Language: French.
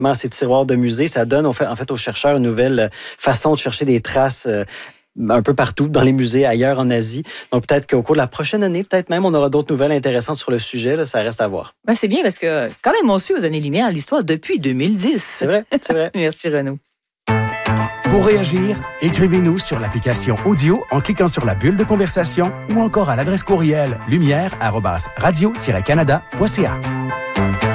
ces tiroirs de musée. Ça donne en fait aux chercheurs une nouvelle façon de chercher des traces un peu partout, dans les musées, ailleurs en Asie. Donc peut-être qu'au cours de la prochaine année, peut-être même, on aura d'autres nouvelles intéressantes sur le sujet. Là, ça reste à voir. C'est bien parce que quand même, on suit aux années-lumière l'histoire depuis 2010. C'est vrai. Merci Renaud. Pour réagir, écrivez-nous sur l'application audio en cliquant sur la bulle de conversation ou encore à l'adresse courriel lumière@radio-canada.ca.